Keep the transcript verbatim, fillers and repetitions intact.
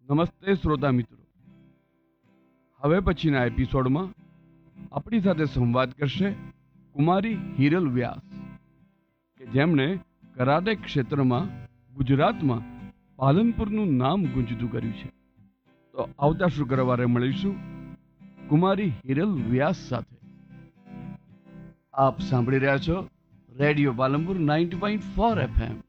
નમસ્તે શ્રોતા મિત્રો, હવે પછીના એપિસોડમાં આપણી સાથે સંવાદ કરશે કુમારી હિરલ વ્યાસ, કે જેમણે કરાટે ક્ષેત્રમાં ગુજરાતમાં પાલનપુરનું નામ ગુંજતું કર્યું છે. તો આવતા શુક્રવારે મળીશું કુમારી હિરલ વ્યાસ સાથે. આપ સાંભળી રહ્યા છો radio Palanpur ninety point four F M.